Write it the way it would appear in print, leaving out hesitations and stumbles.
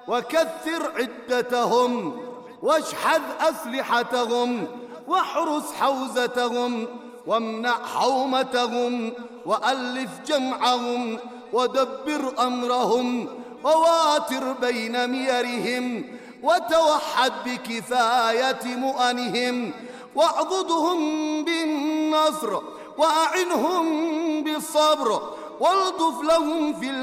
وكثر عدتهم، واشحذ أسلحتهم، واحرس حوزتهم، وامنع حومتهم، وألف جمعهم، ودبر أمرهم، وواتر بين ميرهم، وتوحد بكفاية مؤنهم، واعضدهم بالنصر، وأعنهم بالصبر، والطف لهم في